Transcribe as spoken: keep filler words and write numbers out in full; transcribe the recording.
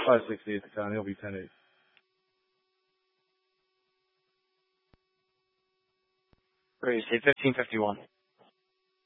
five sixty at the count. He'll be ten eight. Raise, say fifteen fifty-one.